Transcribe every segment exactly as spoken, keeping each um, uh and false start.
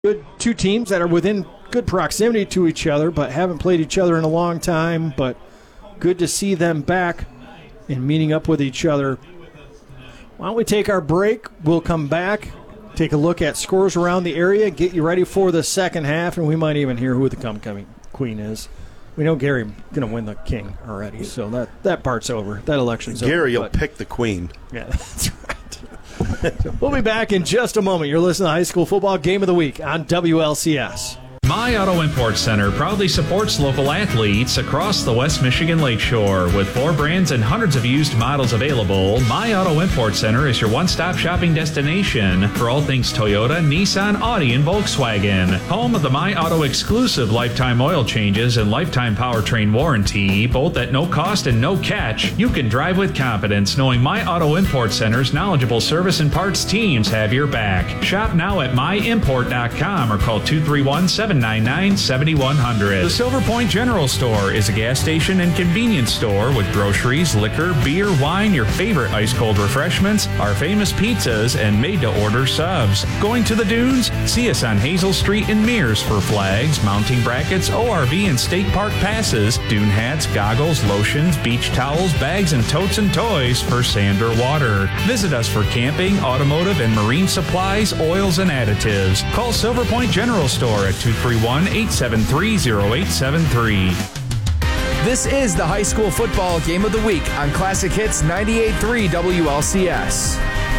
Good two teams that are within good proximity to each other, but haven't played each other in a long time. But good to see them back and meeting up with each other. Why don't we take our break? We'll come back, take a look at scores around the area, get you ready for the second half, and we might even hear who the homecoming queen is. We know Gary's going to win the king already, so that, that part's over. That election's Gary over. will pick the queen. Yeah, that's right. So we'll be back in just a moment. You're listening to High School Football Game of the Week on W L C S. My Auto Import Center proudly supports local athletes across the West Michigan Lakeshore. With four brands and hundreds of used models available, My Auto Import Center is your one-stop shopping destination for all things Toyota, Nissan, Audi, and Volkswagen. Home of the My Auto exclusive lifetime oil changes and lifetime powertrain warranty, both at no cost and no catch. You can drive with confidence knowing My Auto Import Center's knowledgeable service and parts teams have your back. Shop now at my import dot com or call two three one, seven nine nine, seven one zero zero. The Silver Point General Store is a gas station and convenience store with groceries, liquor, beer, wine, your favorite ice-cold refreshments, our famous pizzas, and made-to-order subs. Going to the dunes? See us on Hazel Street in Mears for flags, mounting brackets, O R V and state park passes, dune hats, goggles, lotions, beach towels, bags, and totes and toys for sand or water. Visit us for camping, automotive, and marine supplies, oils, and additives. Call Silver Point General Store at two three one, eight seven three, zero eight seven three. This is the High School Football Game of the Week on Classic Hits ninety-eight point three W L C S.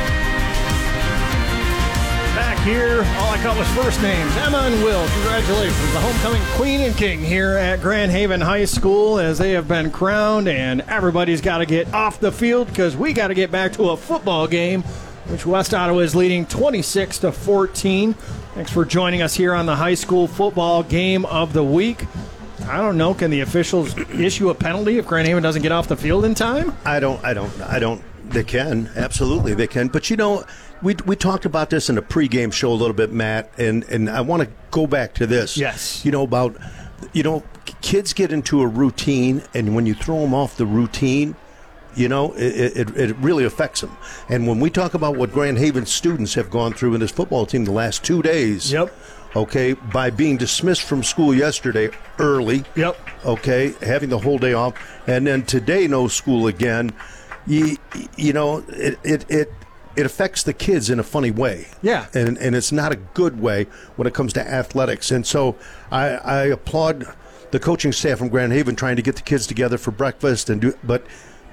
Back here, all I caught was first names. Emma and Will, congratulations. The homecoming queen and king here at Grand Haven High School as they have been crowned, and everybody's got to get off the field because we got to get back to a football game, which West Ottawa is leading twenty-six to fourteen. Thanks for joining us here on the High School Football Game of the Week. I don't know, can the officials issue a penalty if Grand Haven doesn't get off the field in time? I don't, I don't, I don't, they can, absolutely they can. But you know, we we talked about this in a pregame show a little bit, Matt, and, and I want to go back to this. Yes. You know, about, you know, kids get into a routine, and when you throw them off the routine, you know, it, it it really affects them. And when we talk about what Grand Haven students have gone through in this football team the last two days, yep. okay, by being dismissed from school yesterday early, yep. okay, having the whole day off, and then today no school again, you, you know, it, it, it, it affects the kids in a funny way. Yeah. And, and it's not a good way when it comes to athletics. And so I, I applaud the coaching staff from Grand Haven trying to get the kids together for breakfast, and do, but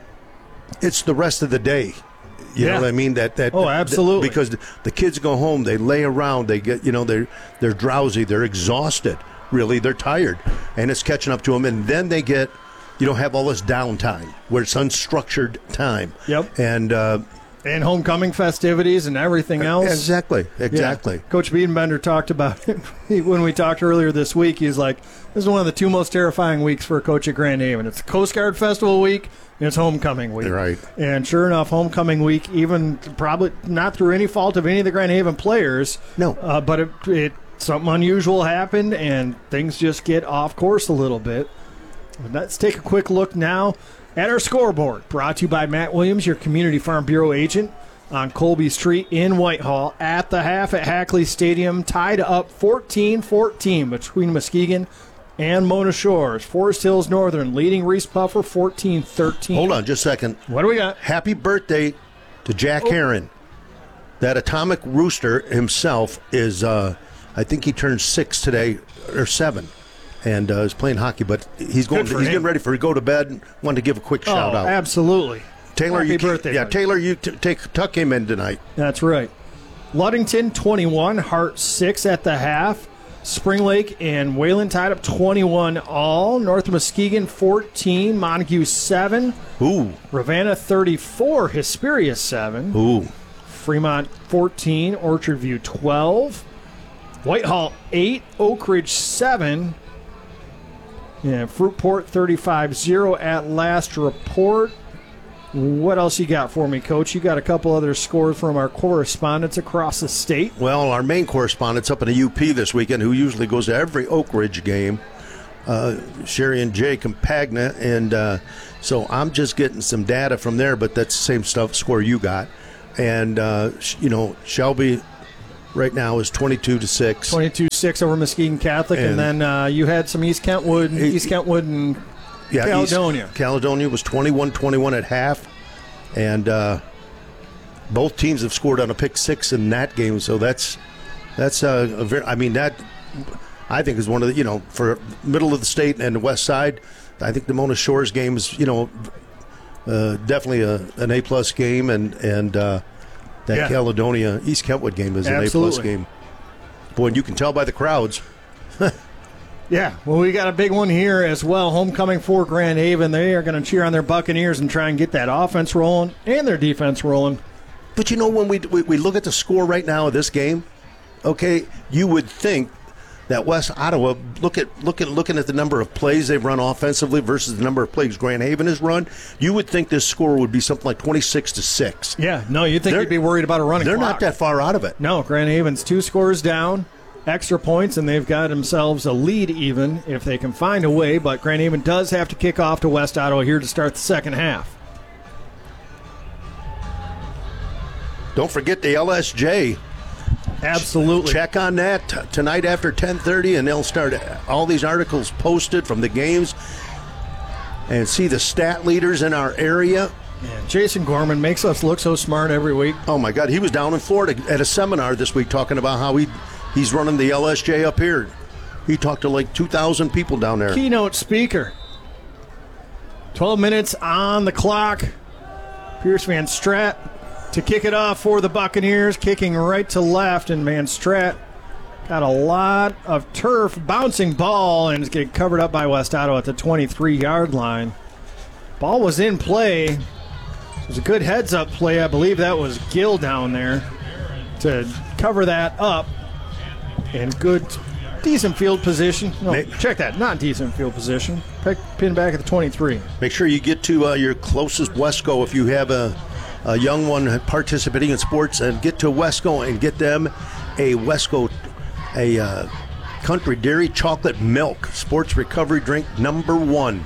it's the rest of the day. You yeah. know what I mean? That that oh, absolutely. That, because the kids go home, they lay around, they get, you know, they're they're drowsy, they're exhausted. Really, they're tired, and it's catching up to them. And then they get, you know, have all this downtime where it's unstructured time. Yep. And uh, and homecoming festivities and everything else. Exactly. Exactly. Yeah. Coach Biedenbender talked about it when we talked earlier this week. He's like, this is one of the two most terrifying weeks for a coach at Grand Haven. It's Coast Guard Festival week. It's homecoming week. Right. And sure enough, homecoming week, even probably not through any fault of any of the Grand Haven players. No. Uh, but it, it something unusual happened, and things just get off course a little bit. Let's take a quick look now at our scoreboard. Brought to you by Matt Williams, your Community Farm Bureau agent on Colby Street in Whitehall. At the half at Hackley Stadium, tied up fourteen fourteen between Muskegon and Mona Shores. Forest Hills Northern leading Reese Puffer fourteen thirteen. Hold on just a second. What do we got? Happy birthday to Jack oh. Heron. That atomic rooster himself is, uh, I think he turned six today, or seven, and uh, is playing hockey. But he's going. He's him. getting ready for to go to bed. Wanted to give a quick oh, shout out. Absolutely. Taylor, Happy you birthday, yeah, buddy. Taylor, you t- take tuck him in tonight. That's right. Ludington twenty-one, Hart six at the half. Spring Lake and Wayland tied up twenty-one all. North Muskegon fourteen, Montague seven. Ooh. Ravenna thirty-four, Hesperia seven. Ooh. Fremont fourteen, Orchard View twelve. Whitehall eight, Oak Ridge seven. And Fruitport thirty-five zero at last report. What else you got for me, Coach? You got a couple other scores from our correspondents across the state. Well, our main correspondent's up in the U P this weekend, who usually goes to every Oak Ridge game, uh, Sherry and Jay Compagna, and uh, so I'm just getting some data from there, but that's the same stuff score you got. And, uh, you know, Shelby right now is twenty-two to six. twenty-two six over Muskegon Catholic, and, And- then uh, you had some East Kentwood, It- East Kentwood and Yeah, Caledonia. East Caledonia was twenty-one twenty-one at half, and uh, both teams have scored on a pick six in that game. So that's that's uh, a very. I mean that I think is one of the you know for middle of the state and the west side. I think the Mona Shores game is you know uh, definitely a, an A plus game, and and uh, that Yeah. Caledonia East Kentwood game is an A plus Absolutely. game. Boy, and you can tell by the crowds. Yeah, well, we got a big one here as well. Homecoming for Grand Haven. They are going to cheer on their Buccaneers and try and get that offense rolling and their defense rolling. But you know, when we, we we look at the score right now of this game, okay, you would think that West Ottawa look at look at looking at the number of plays they've run offensively versus the number of plays Grand Haven has run. You would think this score would be something like twenty-six to six. Yeah, no, you'd think They're- you'd be worried about a running They're clock. not that far out of it. No, Grand Haven's two scores down, extra points, and they've got themselves a lead even if they can find a way. But Grand Haven does have to kick off to West Ottawa here to start the second half. Don't forget the L S J. Absolutely. Check on that t- tonight after ten thirty, and they'll start all these articles posted from the games and see the stat leaders in our area. Man, Jason Gorman makes us look so smart every week. Oh my God, he was down in Florida at a seminar this week talking about how he he's running the L S J up here. He talked to like two thousand people down there. Keynote speaker. twelve minutes on the clock. Pierce Van Strat to kick it off for the Buccaneers, kicking right to left, and Van Strat got a lot of turf, bouncing ball, and is getting covered up by West Ottawa at the twenty-three-yard line. Ball was in play. It was a good heads-up play. I believe that was Gill down there to cover that up. And good, decent field position. No, May- check that. Not decent field position. Pick, pin back at the twenty-three. Make sure you get to uh, your closest Wesco if you have a, a young one participating in sports, and get to Wesco and get them a Wesco, a uh, country dairy chocolate milk sports recovery drink number one.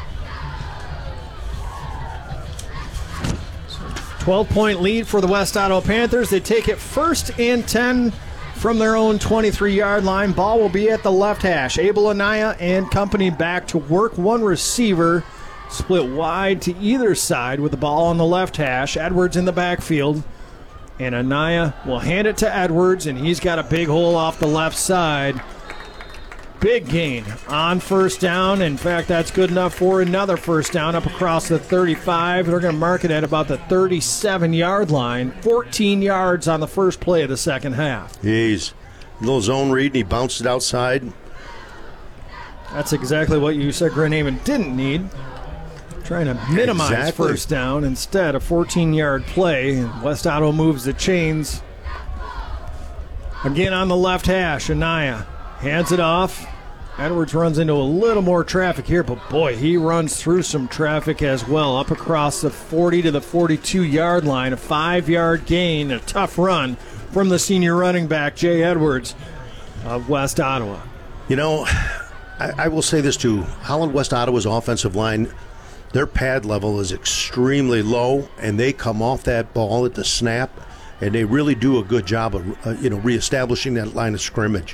twelve-point lead for the West Ottawa Panthers. They take it first and ten from their own twenty-three-yard line. Ball will be at the left hash. Abel Anaya and company back to work. One receiver split wide to either side with the ball on the left hash. Edwards in the backfield. And Anaya will hand it to Edwards, and he's got a big hole off the left side. Big gain on first down. In fact, that's good enough for another first down up across the thirty-five. They're going to mark it at about the thirty-seven-yard line. fourteen yards on the first play of the second half. Jeez. Little zone read, and he bounced it outside. That's exactly what you said Grand Haven didn't need. Trying to minimize Exactly. first down. Instead, a fourteen-yard play. And West Ottawa moves the chains. Again on the left hash, Anaya hands it off. Edwards runs into a little more traffic here, but boy, he runs through some traffic as well. Up across the forty to the forty-two-yard line. A five-yard gain, a tough run from the senior running back, Jay Edwards of West Ottawa. You know, I, I will say this too. Holland West Ottawa's offensive line, their pad level is extremely low, and they come off that ball at the snap, and they really do a good job of uh, you know reestablishing that line of scrimmage.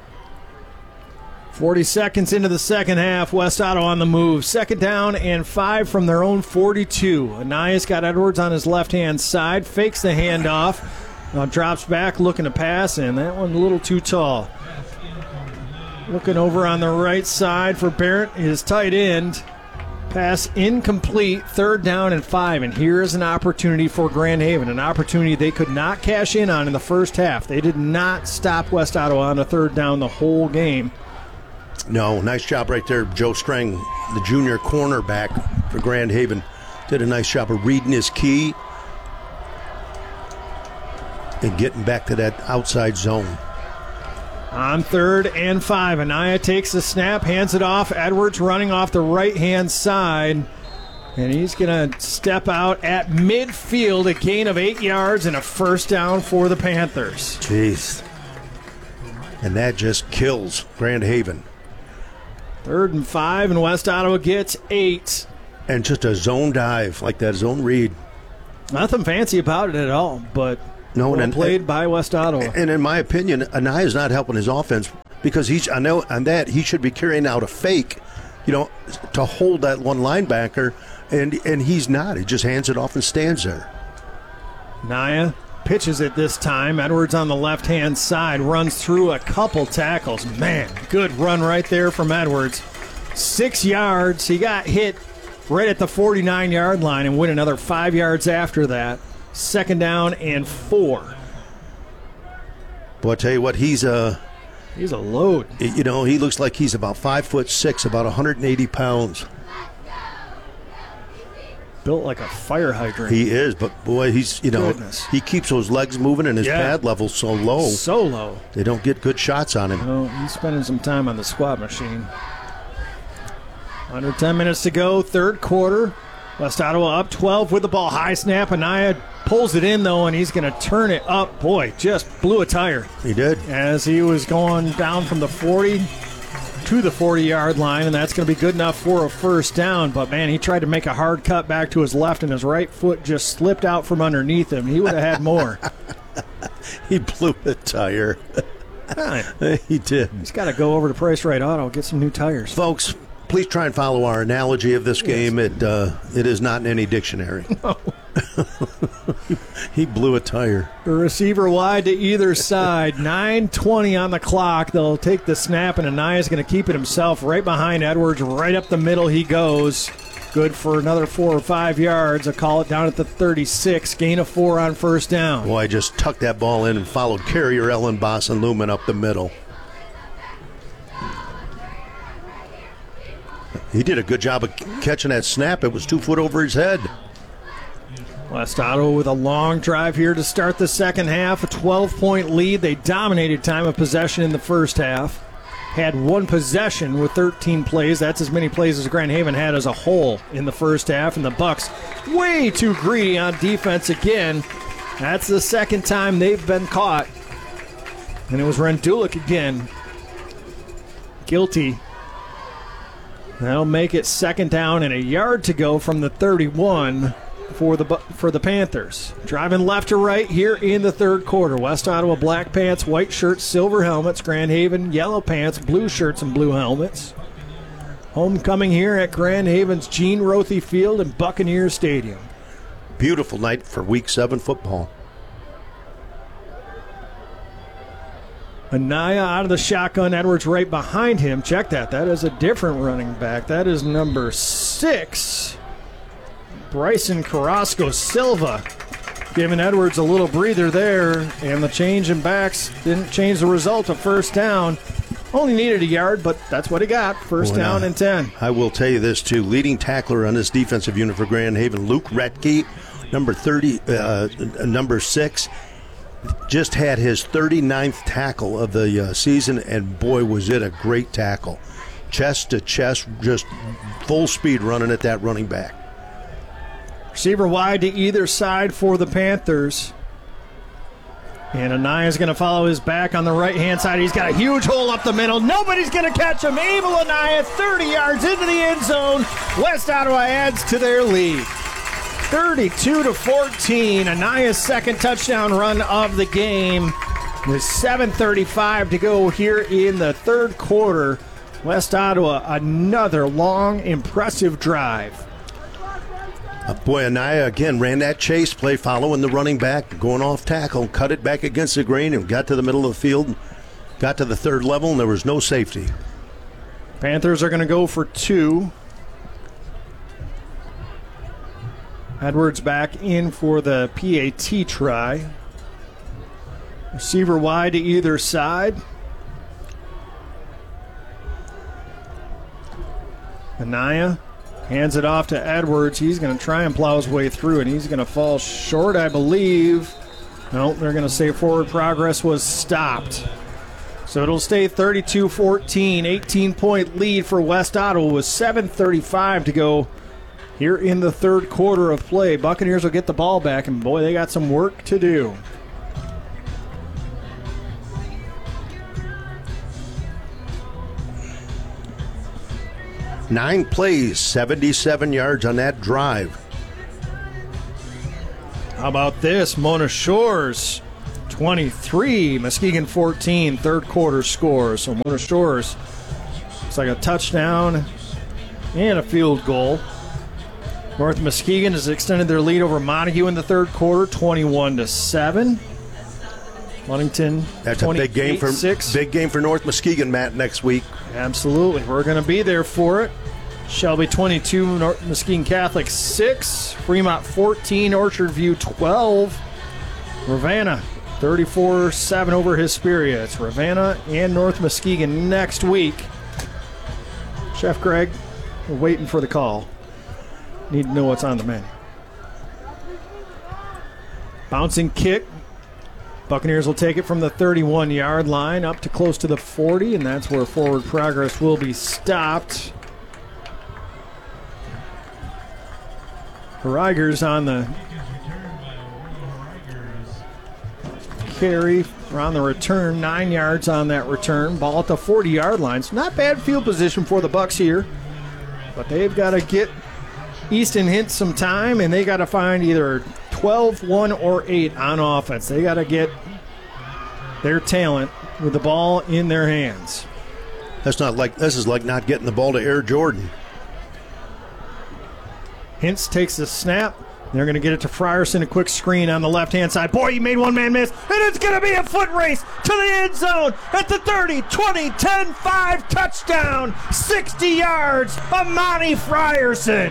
forty seconds into the second half, West Ottawa on the move. Second down and five from their own forty-two. Anaya's got Edwards on his left-hand side, fakes the handoff, now drops back looking to pass, and that one a little too tall. Looking over on the right side for Barrett, his tight end. Pass incomplete, third down and five, and here is an opportunity for Grand Haven, an opportunity they could not cash in on in the first half. They did not stop West Ottawa on a third down the whole game. No, nice job right there. Joe Strang, the junior cornerback for Grand Haven, did a nice job of reading his key and getting back to that outside zone. On third and five, Anaya takes the snap, hands it off. Edwards running off the right-hand side. And he's going to step out at midfield, a gain of eight yards and a first down for the Panthers. Jeez. And that just kills Grand Haven. Third and five, and West Ottawa gets eight. And just a zone dive, like that zone read. Nothing fancy about it at all, but No, well and, played and, by West Ottawa. And in my opinion, Anaya is not helping his offense because he's. I know on that he should be carrying out a fake, you know, to hold that one linebacker, and and he's not. He just hands it off and stands there. Naya pitches it this time. Edwards on the left-hand side runs through a couple tackles. Man, good run right there from Edwards. Six yards. He got hit right at the forty-nine-yard line and went another five yards after that. Second down and four. Boy, I tell you what, he's a he's a load. You know, he looks like he's about five foot six, about one hundred eighty pounds. Built like a fire hydrant. He is, but boy, he's, you know, Goodness. he keeps those legs moving and his Yeah. pad level so low. So low. They don't get good shots on him. No, he's spending some time on the squat machine. Under ten minutes to go, third quarter. West Ottawa up twelve with the ball. High snap. Anaya pulls it in, though, and he's going to turn it up. Boy, just blew a tire He did. as he was going down from the forty to the forty-yard line, and that's going to be good enough for a first down. But, man, he tried to make a hard cut back to his left, and his right foot just slipped out from underneath him. He would have had more. He blew a tire. He did. He's got to go over to Price Right Auto, get some new tires. Folks, please try and follow our analogy of this game. It uh, it is not in any dictionary. No. He blew a tire. The receiver wide to either side. nine twenty on the clock. They'll take the snap, and Anaya's going to keep it himself right behind Edwards. Right up the middle he goes. Good for another four or five yards. I'll call it down at the thirty-six. Gain of four on first down. Boy, I just tucked that ball in and followed carrier Ellen Boss and Lumen up the middle. He did a good job of catching that snap. It was two foot over his head. West Ottawa with a long drive here to start the second half. A twelve-point lead. They dominated time of possession in the first half. Had one possession with thirteen plays. That's as many plays as Grand Haven had as a whole in the first half. And the Bucks way too greedy on defense again. That's the second time they've been caught. And it was Rendulic again. Guilty. That'll make it second down and a yard to go from the thirty-one for the for the Panthers. Driving left to right here in the third quarter. West Ottawa black pants, white shirts, silver helmets. Grand Haven yellow pants, blue shirts, and blue helmets. Homecoming here at Grand Haven's Gene Rothy Field and Buccaneer Stadium. Beautiful night for week seven football. Anaya out of the shotgun. Edwards right behind him. Check that. That is a different running back. That is number six. Bryson Carrasco Silva giving Edwards a little breather there, and the change in backs didn't change the result of first down. Only needed a yard, but that's what he got. First Boy, down now, and ten. I will tell you this, too. Leading tackler on this defensive unit for Grand Haven, Luke Retke, number thirty, uh, number six, just had his thirty-ninth tackle of the uh, season, and boy, was it a great tackle. Chest to chest, just full speed running at that running back. Receiver wide to either side for the Panthers. And Anaya's going to follow his back on the right-hand side. He's got a huge hole up the middle. Nobody's going to catch him. Abel Anaya, thirty yards into the end zone. West Ottawa adds to their lead. thirty-two to fourteen. Anaya's second touchdown run of the game. With seven thirty-five to go here in the third quarter. West Ottawa, another long, impressive drive. Uh, boy, Anaya again ran that chase play, following the running back, going off tackle, cut it back against the grain, and got to the middle of the field, got to the third level, and there was no safety. Panthers are going to go for two. Edwards back in for the P A T try. Receiver wide to either side. Anaya hands it off to Edwards. He's going to try and plow his way through, and he's going to fall short, I believe. No, they're going to say forward progress was stopped. So it'll stay thirty-two fourteen, eighteen-point lead for West Ottawa with seven thirty-five to go here in the third quarter of play. Buccaneers will get the ball back, and boy, they got some work to do. Nine plays, seventy-seven yards on that drive. How about this? Mona Shores twenty-three. Muskegon fourteen, third quarter score. So Mona Shores looks like a touchdown and a field goal. North Muskegon has extended their lead over Montague in the third quarter, twenty-one to seven. Lunington, That's a big game for six. big game for North Muskegon, Matt, next week. Absolutely. We're going to be there for it. Shelby twenty-two, North Muskegon Catholic six, Fremont fourteen, Orchard View twelve. Ravenna thirty-four seven over Hesperia. It's Ravenna and North Muskegon next week. Chef Greg, we're waiting for the call. Need to know what's on the menu. Bouncing kick. Buccaneers will take it from the thirty-one-yard line up to close to the forty, and that's where forward progress will be stopped. Reigers on the carry, or on the return, nine yards on that return. Ball at the forty-yard line. It's not bad field position for the Bucs here, but they've got to get Easton Hint some time, and they got to find either twelve, one, or eight on offense. They got to get their talent with the ball in their hands. That's not like this is like not getting the ball to Air Jordan. Hintz takes the snap. They're going to get it to Frierson, a quick screen on the left-hand side. Boy, he made one man miss, and it's going to be a foot race to the end zone at the thirty, twenty, ten, five, touchdown, sixty yards, Amani Frierson.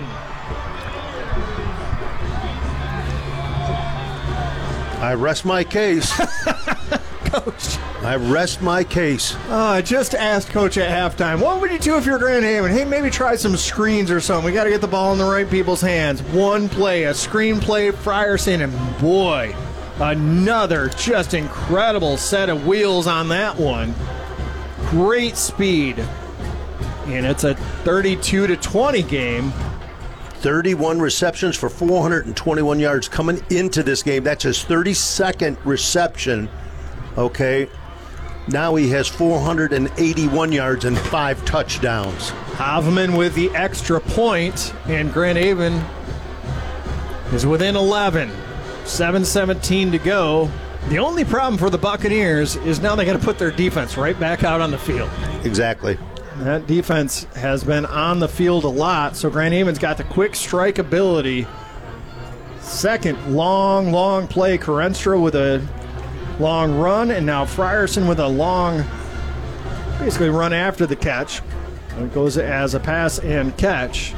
I rest my case. Coach. I rest my case. Uh, I just asked Coach at halftime, what would you do if you're Grand Haven? Hey, maybe try some screens or something. We got to get the ball in the right people's hands. One play, a screen play, Frierson, and boy, another just incredible set of wheels on that one. Great speed. And it's a thirty-two to twenty game. thirty-one receptions for four hundred twenty-one yards coming into this game. That's his thirty-second reception. Okay. Now he has four hundred eighty-one yards and five touchdowns. Hoffman with the extra point, and Grand Haven is within eleven. seven seventeen to go. The only problem for the Buccaneers is now they got to put their defense right back out on the field. Exactly. That defense has been on the field a lot, so Grand Haven's got the quick strike ability. Second long, long play. Carenstra with a long run, and now Frierson with a long, basically run after the catch. It goes as a pass and catch.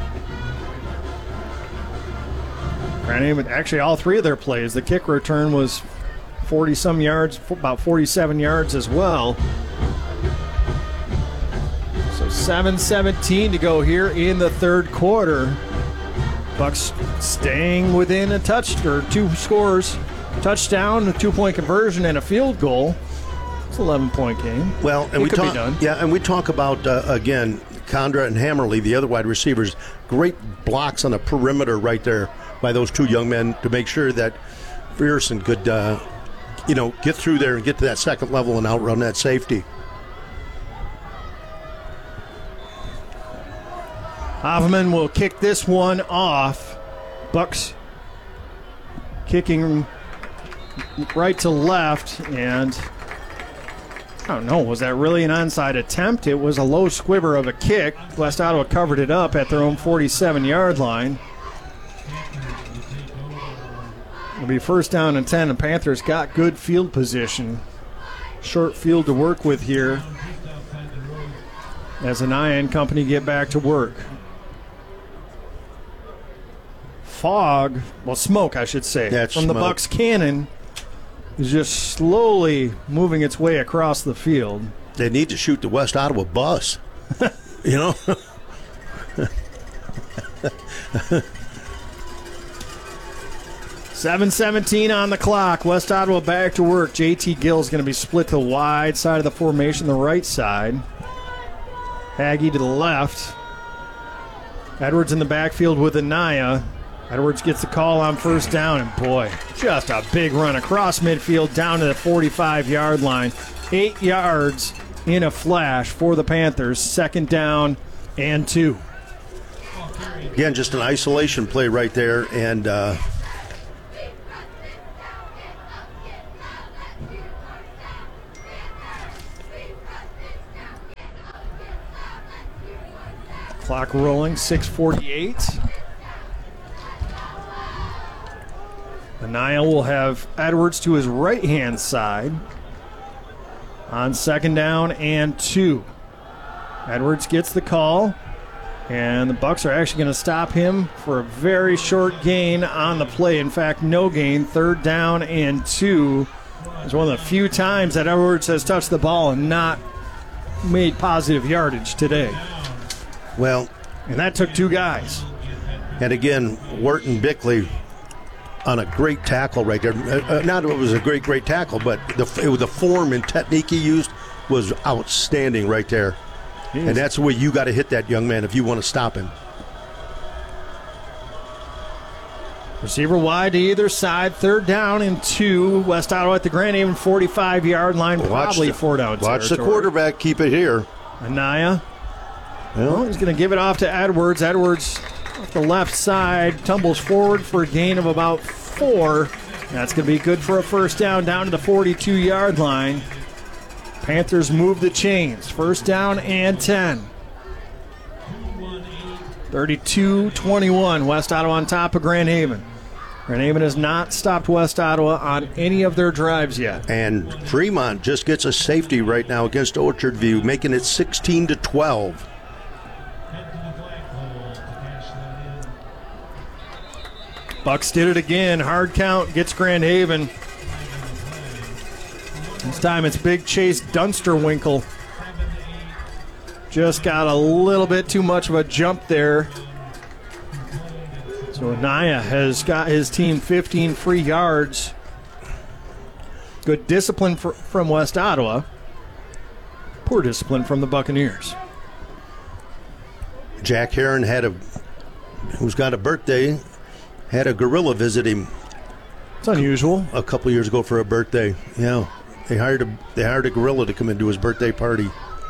Grand Haven, actually all three of their plays. The kick return was forty-some yards, about forty-seven yards as well. So seven seventeen to go here in the third quarter. Bucks staying within a touch, or two scores. Touchdown, a two-point conversion, and a field goal. It's an eleven-point game. Well, and it we could talk, be done. yeah, and we talk about uh, again, Condra and Hammerly, the other wide receivers. Great blocks on the perimeter right there by those two young men to make sure that Frierson could, uh, you know, get through there and get to that second level and outrun that safety. Hoffman will kick this one off. Bucks kicking right to left, and I don't know, was that really an onside attempt? It was a low squibber of a kick. West Ottawa covered it up at their own forty-seven-yard line. It'll be first down and ten. The Panthers got good field position. Short field to work with here as Anaya and company get back to work. Fog, well, smoke, I should say, yeah, from the smoke. Bucks cannon is just slowly moving its way across the field. They need to shoot the West Ottawa bus. You know? seven seventeen on the clock. West Ottawa back to work. J T Gill's going to be split to the wide side of the formation, the right side. Hagee to the left. Edwards in the backfield with Anaya. Edwards gets the call on first down, and boy, just a big run across midfield down to the forty-five-yard line. Eight yards in a flash for the Panthers. Second down and two. Again, just an isolation play right there, and uh, Clock rolling, six forty-eight. Anaya will have Edwards to his right-hand side on second down and two. Edwards gets the call, and the Bucs are actually going to stop him for a very short gain on the play. In fact, no gain, third down and two. It's one of the few times that Edwards has touched the ball and not made positive yardage today. Well, and that took two guys. And again, Wharton Bickley on a great tackle right there. Uh, not that it was a great, great tackle, but the, it was the form and technique he used was outstanding right there. Jeez. And that's the way you got to hit that young man if you want to stop him. Receiver wide to either side, third down and two. West Ottawa at the Grand Haven forty-five-yard line, probably the, four down Watch territory. the quarterback keep it here. Anaya. Well, Well, he's going to give it off to Edwards. Edwards off the left side, tumbles forward for a gain of about four. That's going to be good for a first down down to the forty-two-yard line. Panthers move the chains. First down and ten. thirty-two twenty-one. West Ottawa on top of Grand Haven. Grand Haven has not stopped West Ottawa on any of their drives yet. and Fremont just gets a safety right now against Orchard View, making it sixteen to twelve. Bucks did it again. Hard count gets Grand Haven. This time it's big Chase Dunsterwinkle. Just got a little bit too much of a jump there. So Anaya has got his team fifteen free yards. Good discipline for, from West Ottawa. Poor discipline from the Buccaneers. Jack Heron had a, who's got a birthday, had a gorilla visit him It's unusual. a couple years ago for a birthday. Yeah, they hired a they hired a gorilla to come into his birthday party.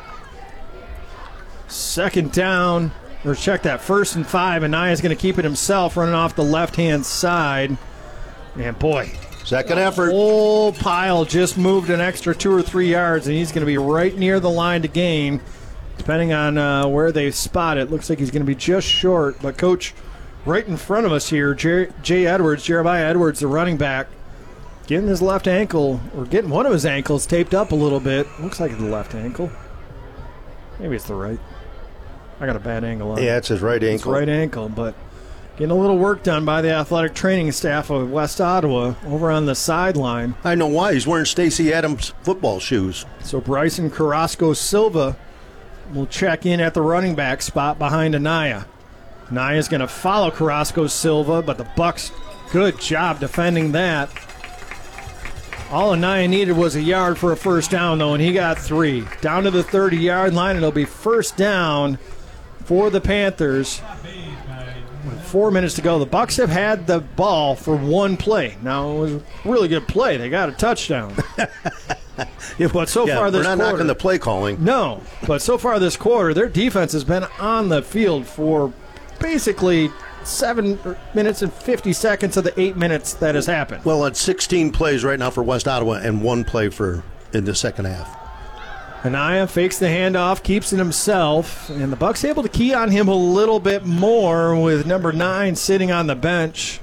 Second down, or check that, first and five. Anaya's going to keep it himself, running off the left-hand side. And boy, Second effort. whole pile just moved an extra two or three yards, and he's going to be right near the line to gain. Depending on uh, where they spot it, looks like he's going to be just short. But, Coach, right in front of us here, Jay, Jay Edwards, Jeremiah Edwards, the running back, getting his left ankle, or getting one of his ankles taped up a little bit. Looks like it's the left ankle. Maybe it's the right. I got a bad angle on it. Yeah, it's his right It's ankle. right ankle, but getting a little work done by the athletic training staff of West Ottawa over on the sideline. I know why. He's wearing Stacey Adams football shoes. So Bryson Carrasco Silva will check in at the running back spot behind Anaya. Anaya's going to follow Carrasco Silva, but the Bucks, good job defending that. All Anaya needed was a yard for a first down, though, and he got three. Down to the thirty-yard line, it'll be first down for the Panthers. With four minutes to go. The Bucks have had the ball for one play. Now, it was a really good play. They got a touchdown. But so Yeah, far this we're not quarter, knocking the play calling. no, but so far this quarter, their defense has been on the field for basically seven minutes and fifty seconds of the eight minutes that has happened. Well, it's sixteen plays right now for West Ottawa and one play for in the second half. Anaya fakes the handoff, keeps it himself, and the Bucks able to key on him a little bit more with number nine sitting on the bench.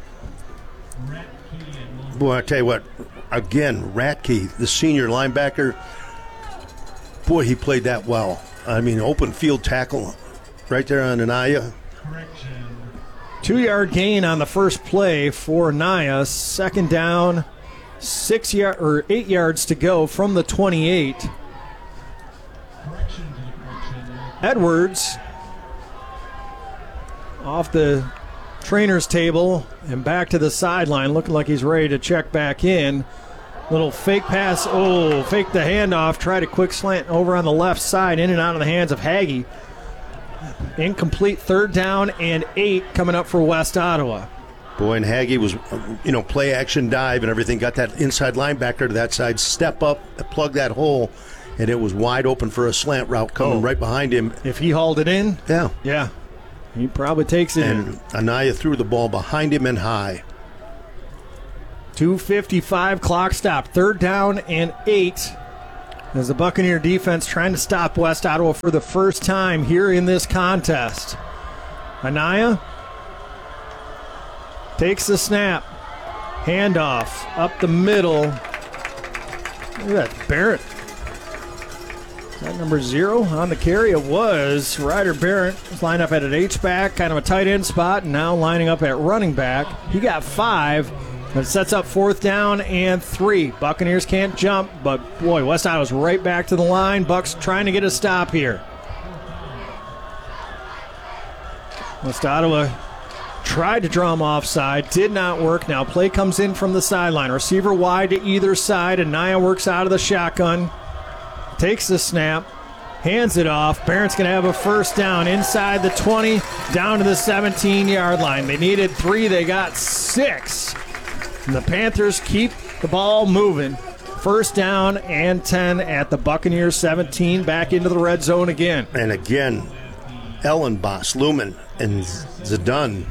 Boy, I tell you what, again, Ratke, the senior linebacker, boy, he played that well. I mean, open field tackle right there on Anaya. Two-yard gain on the first play for Anaya. Second down, six yard or eight yards to go from the twenty-eight. Edwards off the trainer's table and back to the sideline, looking like he's ready to check back in. Little fake pass. Oh, fake the handoff. Tried a quick slant over on the left side, in and out of the hands of Hagee. Incomplete. Third down and eight coming up for West Ottawa. Boy, and Hagee was, you know, play action dive and everything. Got that inside linebacker to that side, step up, plug that hole, and it was wide open for a slant route coming Oh. right behind him. If he hauled it in, Yeah. yeah, he probably takes it in. And Anaya threw the ball behind him and high. two fifty-five clock stop. Third down and eight. as the Buccaneer defense trying to stop West Ottawa for the first time here in this contest. Anaya takes the snap. Handoff up the middle. Look at that, Barrett. Is that number zero on the carry? It was. Ryder Barrett was lined up at an H-back, kind of a tight end spot, and now lining up at running back. He got five, but it sets up fourth down and three. Buccaneers can't jump, but boy, West Ottawa's right back to the line. Bucks trying to get a stop here. West Ottawa tried to draw him offside, did not work. Now play comes in from the sideline. Receiver wide to either side. Anaya works out of the shotgun. Takes the snap, hands it off. Barrett's going to have a first down inside the twenty, down to the seventeen-yard line. They needed three, they got six. And the Panthers keep the ball moving. First down and ten at the Buccaneers seventeen, back into the red zone again. And again, Ellenboss, Lumen, and Zidane.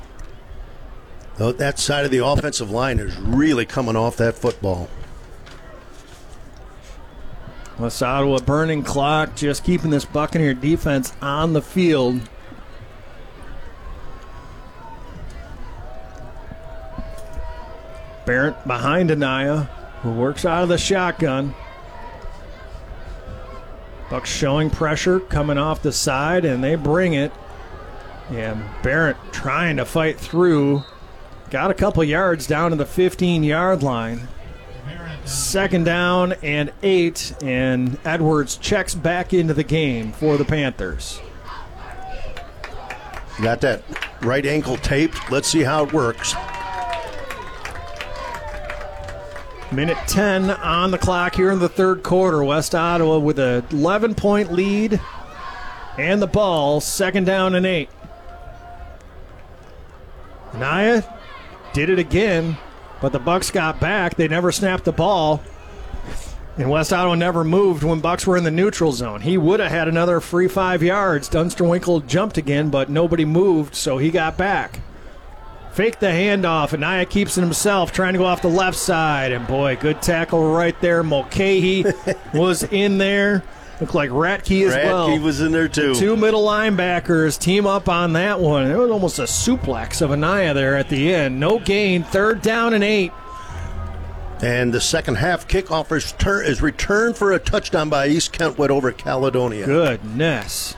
That side of the offensive line is really coming off that football. West Ottawa burning clock, just keeping this Buccaneer defense on the field. Barrett behind Anaya, who works out of the shotgun. Bucks showing pressure coming off the side, and they bring it. And Barrett trying to fight through. Got a couple yards down to the fifteen-yard line. Second down and eight, and Edwards checks back into the game for the Panthers. Got that right ankle taped. Let's see how it works. Minute ten on the clock here in the third quarter. West Ottawa with an eleven-point lead and the ball. Second down and eight. Anaya did it again, but the Bucks got back. They never snapped the ball, and West Ottawa never moved when Bucks were in the neutral zone. He would have had another free five yards. Dunsterwinkle jumped again, but nobody moved, so he got back. Fake the handoff, and Anaya keeps it himself, trying to go off the left side. And boy, good tackle right there. Mulcahy was in there. Looked like Ratke as Ratke well. Ratke was in there too. The two middle linebackers team up on that one. It was almost a suplex of Anaya there at the end. No gain. Third down and eight. And the second half kickoff is, tur- is returned for a touchdown by East Kentwood over Caledonia. Goodness.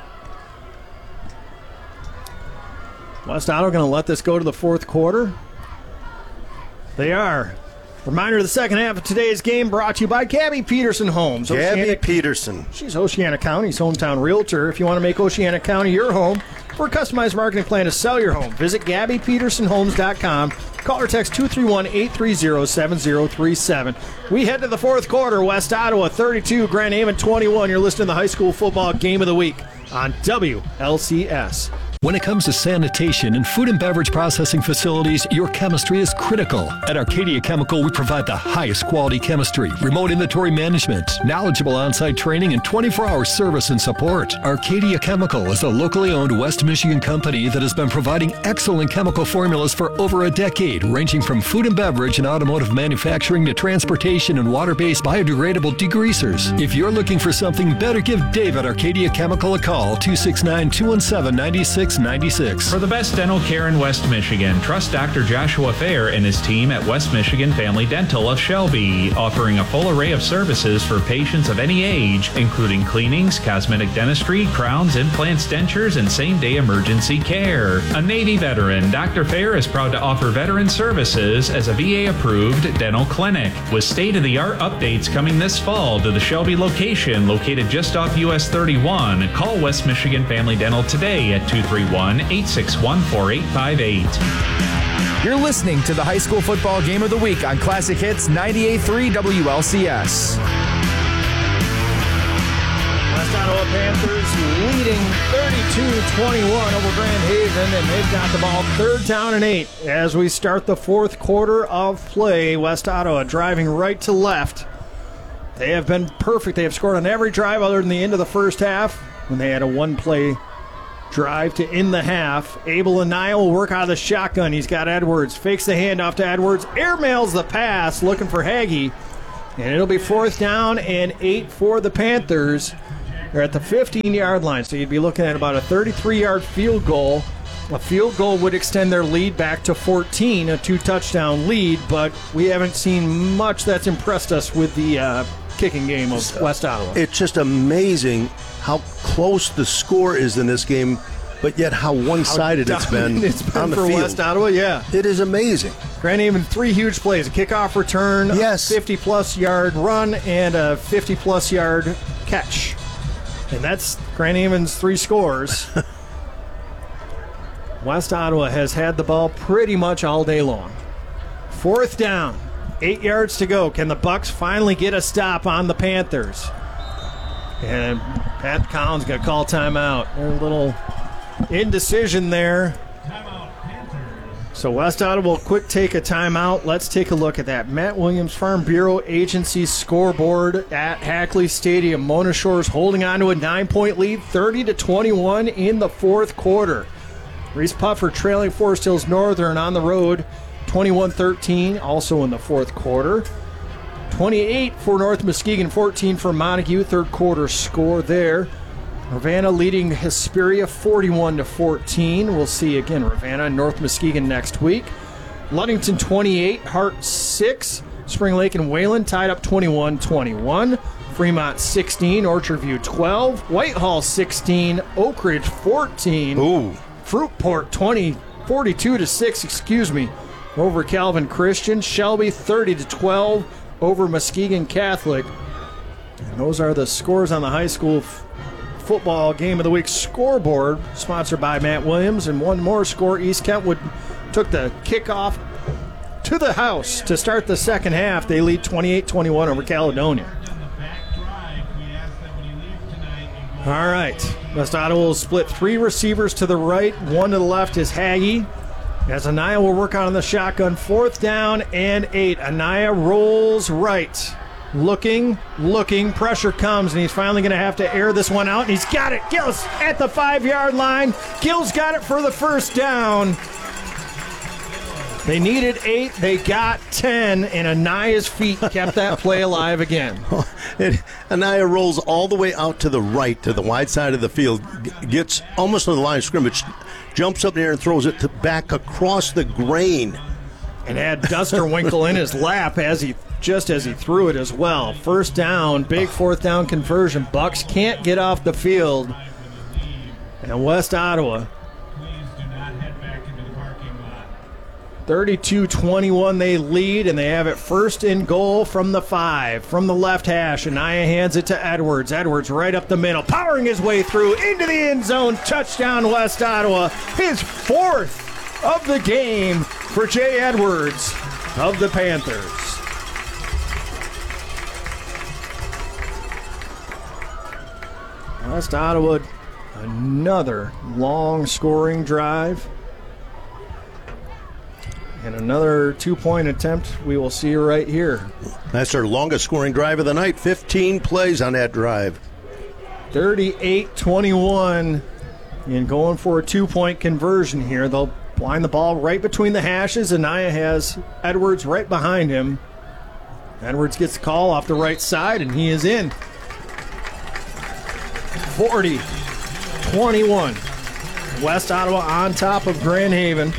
West Ottawa going to let this go to the fourth quarter? They are. Reminder, the second half of today's game brought to you by Gabby Peterson Homes. Gabby Oceanic, Peterson. She's Oceana County's hometown realtor. If you want to make Oceana County your home for a customized marketing plan to sell your home, visit Gabby Peterson Homes dot com. Call or text two three one, eight three zero, seven zero three seven. We head to the fourth quarter. West Ottawa thirty-two, Grand Haven twenty-one. You're listening to the high school football game of the week on W L C S. When it comes to sanitation and food and beverage processing facilities, your chemistry is critical. At Arcadia Chemical, we provide the highest quality chemistry, remote inventory management, knowledgeable on-site training, and twenty-four hour service and support. Arcadia Chemical is a locally owned West Michigan company that has been providing excellent chemical formulas for over a decade, ranging from food and beverage and automotive manufacturing to transportation and water-based biodegradable degreasers. If you're looking for something better, give Dave at Arcadia Chemical a call, two six nine, two one seven, nine six ninety-six. For the best dental care in West Michigan, trust Doctor Joshua Fair and his team at West Michigan Family Dental of Shelby, offering a full array of services for patients of any age, including cleanings, cosmetic dentistry, crowns, implants, dentures, and same-day emergency care. A Navy veteran, Doctor Fair is proud to offer veteran services as a V A-approved dental clinic, with state-of-the-art updates coming this fall to the Shelby location, located just off U S thirty-one. Call West Michigan Family Dental today at two three one, eight six one, four eight five eight. You're listening to the high school football game of the week on Classic Hits ninety-eight point three W L C S. West Ottawa Panthers leading thirty-two twenty-one over Grand Haven, and they've got the ball third down and eight as we start the fourth quarter of play. West Ottawa driving right to left. They have been perfect. They have scored on every drive other than the end of the first half when they had a one-play drive to end the half. Abel Anaya will work out of the shotgun. He's got Edwards. Fakes the handoff to Edwards. Airmails the pass, looking for Hagee. And it'll be fourth down and eight for the Panthers. They're at the fifteen-yard line, so you'd be looking at about a thirty-three-yard field goal. A field goal would extend their lead back to fourteen, a two-touchdown lead, but we haven't seen much that's impressed us with the uh, kicking game of West Ottawa. It's just amazing how close the score is in this game, but yet how one-sided How it's been, it's been on the for field. West Ottawa, yeah. It is amazing. Grand Haven, three huge plays, a kickoff return, Yes. a fifty-plus yard run, and a fifty-plus yard catch. And that's Grand Haven's three scores. West Ottawa has had the ball pretty much all day long. Fourth down, eight yards to go. Can the Bucks finally get a stop on the Panthers? And Pat Collins got to call timeout. A little indecision there. So West Ottawa will quick take a timeout. Let's take a look at that. Matt Williams Farm Bureau Agency scoreboard at Hackley Stadium. Mona Shores holding on to a nine-point lead, thirty to twenty-one in the fourth quarter. Reese Puffer trailing Forest Hills Northern on the road, twenty-one thirteen, also in the fourth quarter. twenty-eight for North Muskegon, fourteen for Montague, third quarter score there. Ravenna leading Hesperia forty-one to fourteen. We'll see again Ravenna and North Muskegon next week. Ludington twenty-eight, Hart six. Spring Lake and Wayland tied up twenty-one twenty-one. Fremont sixteen, Orchard View twelve. Whitehall sixteen, Oak Ridge fourteen. Ooh. Fruitport twenty, forty-two to six, excuse me, over Calvin Christian. Shelby thirty to twelve over Muskegon Catholic. And those are the scores on the high school f- football game of the week scoreboard, sponsored by Matt Williams. And one more score, East Kentwood took the kickoff to the house to start the second half. They lead twenty-eight twenty-one over Caledonia. All right, West Ottawa will split three receivers to the right. One to the left is Haggy. As Anaya will work on the shotgun. Fourth down and eight. Anaya rolls right. Looking, looking. Pressure comes, and he's finally going to have to air this one out. And he's got it. Gills at the five-yard line. Gills got it for the first down. They needed eight. They got ten, and Anaya's feet kept that play alive again. It, Anaya rolls all the way out to the right, to the wide side of the field, g- gets almost to the line of scrimmage, jumps up there and throws it to back across the grain. And had Duster Winkle in his lap as he just as he threw it as well. First down, big fourth down conversion. Bucks can't get off the field. And West Ottawa, thirty-two twenty-one they lead, and they have it first and goal from the five. From the left hash, Anaya hands it to Edwards. Edwards right up the middle, powering his way through into the end zone. Touchdown West Ottawa. His fourth of the game for Jay Edwards of the Panthers. West Ottawa, another long scoring drive. And another two-point attempt we will see right here. That's their longest scoring drive of the night. fifteen plays on that drive. thirty-eight twenty-one. And going for a two-point conversion here. They'll blind the ball right between the hashes. Anaya has Edwards right behind him. Edwards gets the call off the right side, and he is in. forty twenty-one. West Ottawa on top of Grand Haven.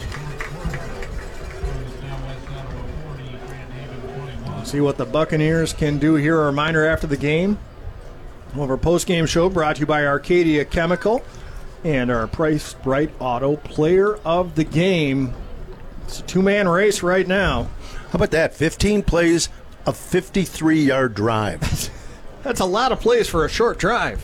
See what the Buccaneers can do here. A reminder after the game. One of our post-game show brought to you by Arcadia Chemical and our Price Bright Auto Player of the Game. It's a two-man race right now. How about that? fifteen plays, a fifty-three-yard drive. That's a lot of plays for a short drive.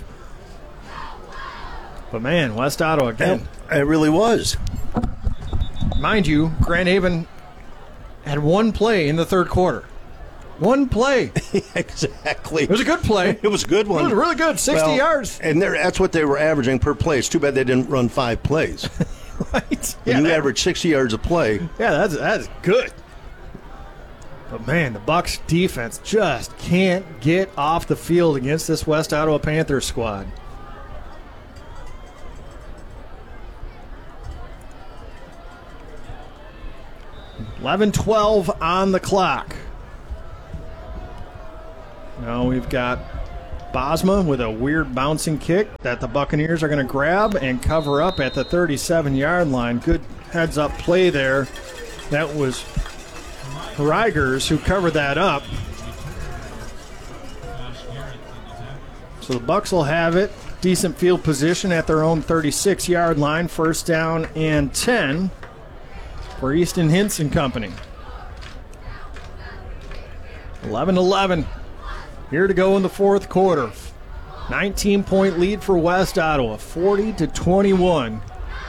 But man, West Ottawa again. It really was. Mind you, Grand Haven had one play in the third quarter. One play. Exactly. It was a good play. It was a good one. It was really good, sixty Well, yards. And that's what they were averaging per play. It's too bad they didn't run five plays. Right? When you that- average sixty yards a play, Yeah, that's that's good. But man, the Bucks defense just can't get off the field against this West Ottawa Panthers squad. eleven twelve on the clock. Now we've got Bosma with a weird bouncing kick that the Buccaneers are going to grab and cover up at the thirty-seven-yard line. Good heads-up play there. That was Reigers who covered that up. So the Bucs will have it. Decent field position at their own thirty-six-yard line. First down and ten for Easton Hintz and company. eleven eleven. Here to go in the fourth quarter. nineteen-point lead for West Ottawa, forty to twenty-one.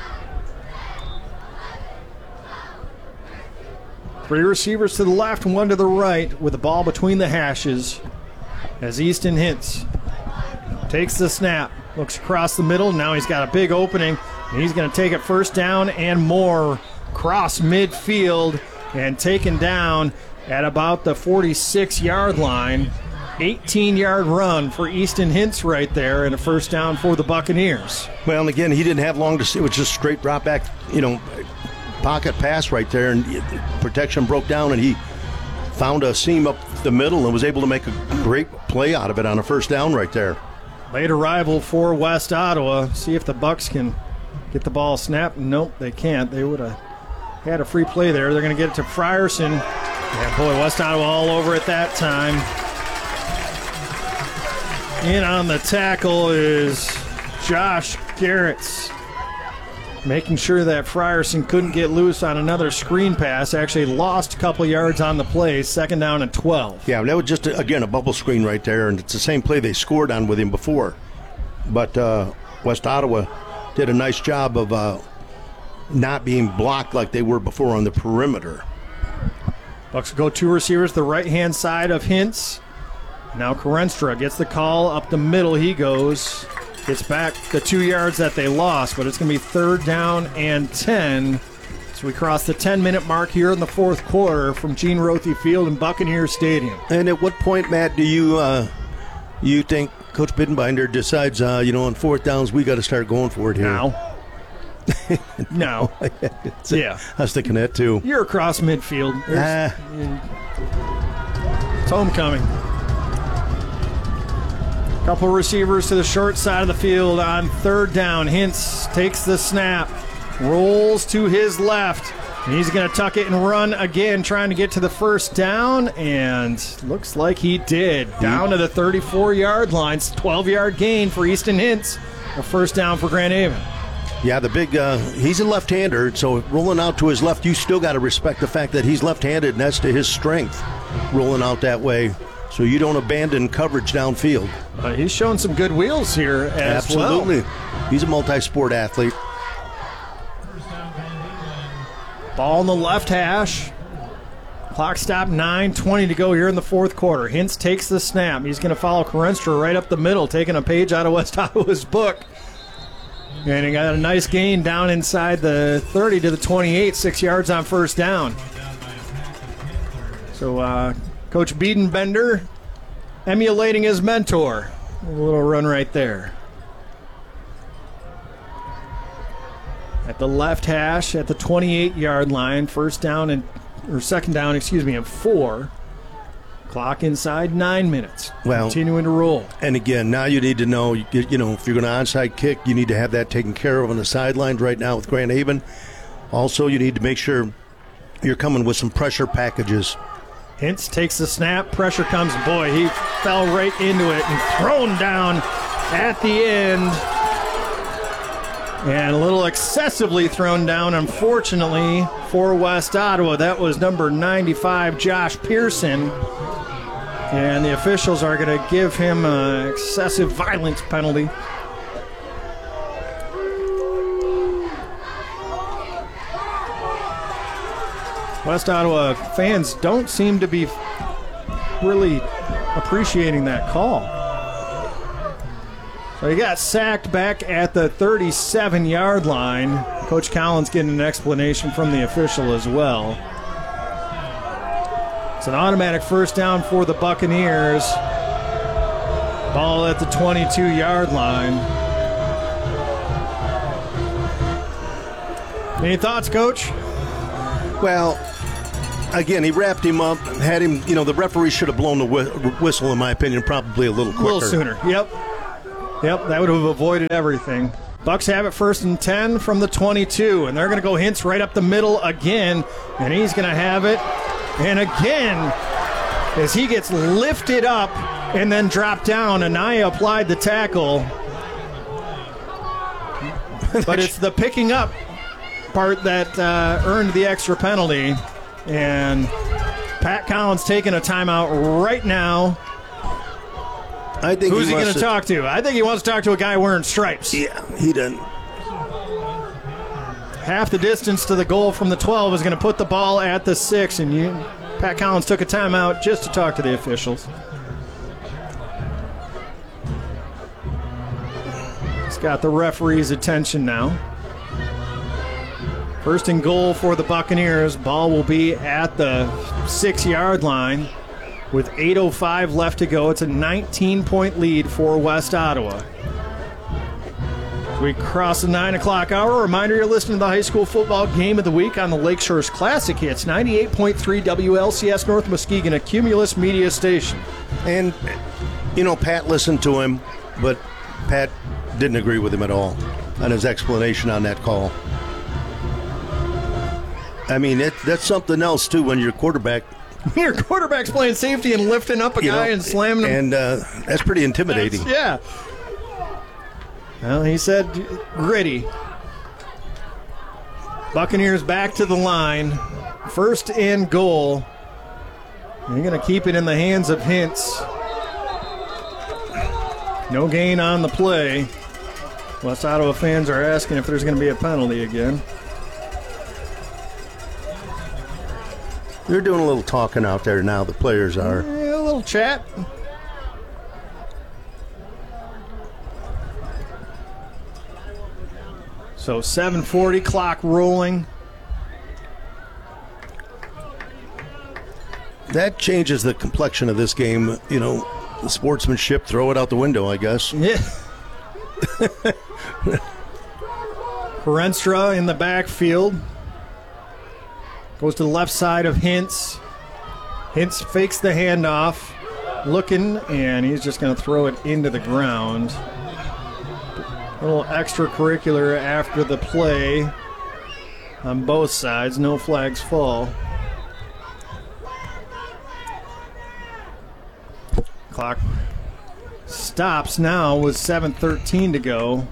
Three receivers to the left and one to the right with the ball between the hashes as Easton Hintz takes the snap, looks across the middle. Now he's got a big opening, and he's going to take it first down and more. Cross midfield and taken down at about the forty-six-yard line. eighteen-yard run for Easton Hintz right there, and a first down for the Buccaneers. Well, and again, he didn't have long to see. It was just straight drop back, you know, pocket pass right there, and protection broke down, and he found a seam up the middle and was able to make a great play out of it on a first down right there. Late arrival for West Ottawa. See if the Bucs can get the ball snapped. Nope, they can't. They would have had a free play there. They're going to get it to Frierson. Yeah, boy, West Ottawa all over it that time. In on the tackle is Josh Garretts, making sure that Frierson couldn't get loose on another screen pass. Actually lost a couple yards on the play. Second down and twelve. Yeah, that was just, again, a bubble screen right there, and it's the same play they scored on with him before. But uh, West Ottawa did a nice job of uh, not being blocked like they were before on the perimeter. Bucks go two receivers, the right-hand side of Hintz. Now Kerenstra gets the call up the middle. He goes, gets back the two yards that they lost, but it's going to be third down and ten. So we cross the ten-minute mark here in the fourth quarter from Gene Rothe Field in Buccaneers Stadium. And at what point, Matt, do you uh, you think Coach Bittenbinder decides, uh, you know, on fourth downs, we got to start going for it here? Now. No. Yeah. I was thinking that, too. You're across midfield. Ah. It's homecoming. Couple receivers to the short side of the field on third down. Hintz takes the snap, rolls to his left. And he's going to tuck it and run again, trying to get to the first down, and looks like he did. Down to the thirty-four-yard line. twelve-yard gain for Easton Hintz. A first down for Grand Haven. Yeah, the big, uh, he's a left-hander, so rolling out to his left, you still got to respect the fact that he's left-handed, and that's to his strength, rolling out that way. So you don't abandon coverage downfield. Uh, he's shown some good wheels here as Absolutely. well. He's a multi-sport athlete. Ball in the left hash. Clock stop, nine twenty to go here in the fourth quarter. Hintz takes the snap. He's going to follow Kerenstra right up the middle, taking a page out of West Ottawa's book. And he got a nice gain down inside the thirty to the twenty-eight, six yards on first down. So uh, Coach Biedenbender emulating his mentor. A little run right there. At the left hash at the twenty-eight-yard line, first down and or second down, excuse me, and four. Clock inside nine minutes. Well, continuing to roll. And again, now you need to know, you, you know, if you're going to onside kick, you need to have that taken care of on the sidelines right now with Grand Haven. Also, you need to make sure you're coming with some pressure packages. Hintz takes the snap. Pressure comes. Boy, he fell right into it and thrown down at the end. And a little excessively thrown down, unfortunately, for West Ottawa. That was number ninety-five, Josh Pearson. And the officials are going to give him an excessive violence penalty. West Ottawa fans don't seem to be really appreciating that call. So he got sacked back at the thirty-seven-yard line. Coach Collins getting an explanation from the official as well. It's an automatic first down for the Buccaneers. Ball at the twenty-two-yard line. Any thoughts, Coach? Well, again, he wrapped him up, had him, you know, the referee should have blown the wh- whistle, in my opinion, probably a little quicker. A little sooner, yep. Yep, that would have avoided everything. Bucks have it first and ten from the twenty-two, and they're going to go Hintz right up the middle again, and he's going to have it. And again, as he gets lifted up and then dropped down, Anaya applied the tackle. But it's the picking up part that uh, earned the extra penalty. And Pat Collins taking a timeout right now. I think Who's he, he going to talk to? I think he wants to talk to a guy wearing stripes. Yeah, he doesn't. Half the distance to the goal from the twelve is going to put the ball at the six, and you, Pat Collins took a timeout just to talk to the officials. He's got the referee's attention now. First and goal for the Buccaneers. Ball will be at the six-yard line. With eight oh five left to go, it's a nineteen-point lead for West Ottawa. As we cross the nine o'clock hour, reminder you're listening to the high school football game of the week on the Lakeshore's Classic Hits, ninety-eight point three W L C S North Muskegon, a Cumulus media station. And, you know, Pat listened to him, but Pat didn't agree with him at all on his explanation on that call. I mean, it, that's something else, too, when your quarterback... Your quarterback's playing safety and lifting up a you guy know, and slamming him. And uh, that's pretty intimidating. That's, yeah. Well, he said gritty. Buccaneers back to the line. First and goal. You're going to keep it in the hands of Hintz. No gain on the play. West Ottawa fans are asking if there's going to be a penalty again. They're doing a little talking out there now, the players are. Yeah, a little chat. So seven forty, clock rolling. That changes the complexion of this game. You know, the sportsmanship, throw it out the window, I guess. Yeah. Perenstra in the backfield. Goes to the left side of Hintz. Hintz fakes the handoff, looking, and he's just going to throw it into the ground. A little extracurricular after the play on both sides. No flags fall. Clock stops now with seven thirteen to go.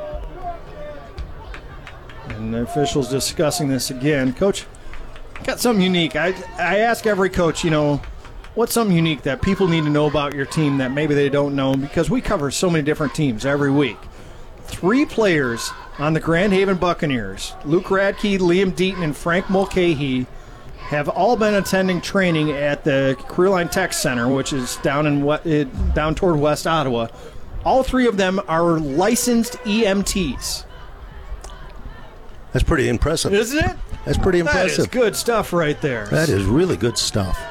And the officials discussing this again. Coach, got something unique. I I ask every coach, you know, what's something unique that people need to know about your team that maybe they don't know, because we cover so many different teams every week. Three players on the Grand Haven Buccaneers, Luke Radke, Liam Deaton, and Frank Mulcahy, have all been attending training at the Career Line Tech Center, which is down in down toward West Ottawa. All three of them are licensed E M Ts. That's pretty impressive. Isn't it? That's pretty impressive. That is good stuff right there. That is really good stuff.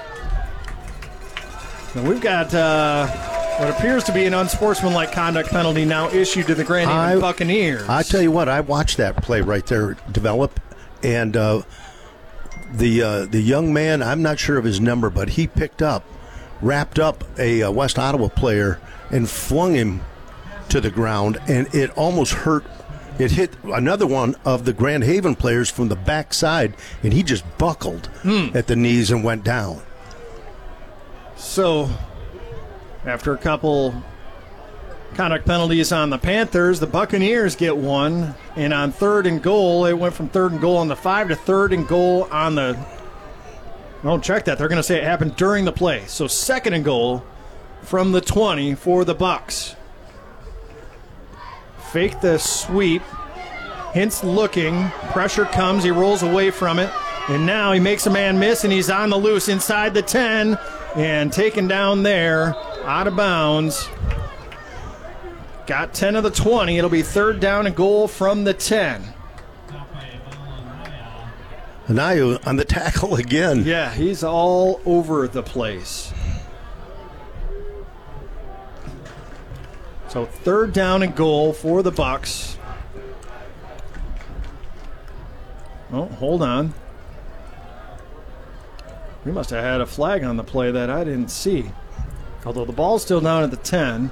Now we've got uh, what appears to be an unsportsmanlike conduct penalty now issued to the Grand Haven I, Buccaneers. I tell you what, I watched that play right there develop, and uh, the uh, the young man, I'm not sure of his number, but he picked up, wrapped up a uh, West Ottawa player and flung him to the ground, and it almost hurt. It hit another one of the Grand Haven players from the backside, and he just buckled hmm. at the knees and went down. So, after a couple conduct penalties on the Panthers, the Buccaneers get one, and on third and goal, it went from third and goal on the five to third and goal on the... Don't check that. They're going to say it happened during the play. So second and goal from the twenty for the Bucks. Fake the sweep. Hintz looking. Pressure comes. He rolls away from it. And now he makes a man miss, and he's on the loose inside the ten. And taken down there, out of bounds. Got ten of the twenty. It'll be third down and goal from the ten. Anaya on the tackle again. Yeah, he's all over the place. So third down and goal for the Bucks. Oh, hold on. He must have had a flag on the play that I didn't see. Although the ball's still down at the ten.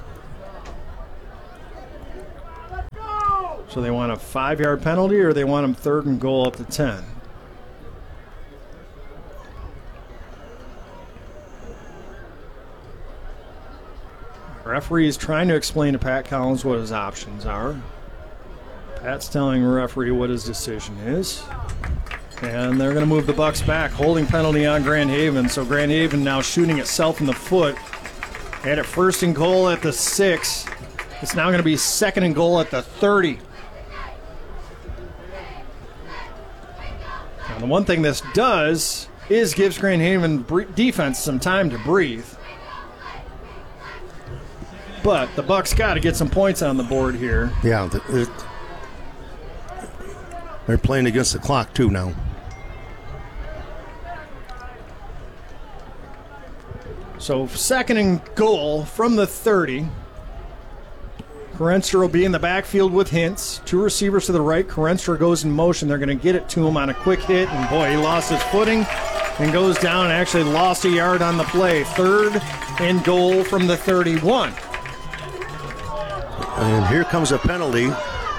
So they want a five-yard penalty, or they want him third and goal at the ten? Referee is trying to explain to Pat Collins what his options are. Pat's telling the referee what his decision is. And they're going to move the Bucks back. Holding penalty on Grand Haven. So Grand Haven now shooting itself in the foot. And at first and goal at the six. It's now going to be second and goal at the thirty. Now the one thing this does is gives Grand Haven defense some time to breathe. But the Bucks got to get some points on the board here. Yeah, it, they're playing against the clock too now. So second and goal from the thirty. Carenstra will be in the backfield with Hintz. Two receivers to the right. Carenstra goes in motion. They're going to get it to him on a quick hit. And boy, he lost his footing and goes down and actually lost a yard on the play. Third and goal from the thirty-one. And here comes a penalty.